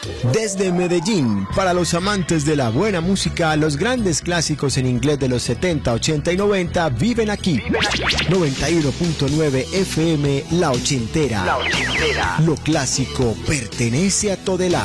Desde Medellín, para los amantes de la buena música, los grandes clásicos en inglés de los 70, 80 y 90 viven aquí. 91.9 FM La Ochentera. Lo clásico pertenece a Todelar.